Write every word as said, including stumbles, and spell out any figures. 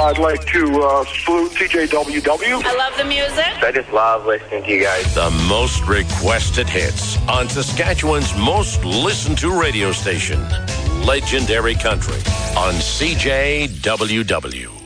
I'd like to uh, salute T J W W. I love the music. I just love listening to you guys. The most requested hits on Saskatchewan's most listened to radio station, Legendary Country on C J W W.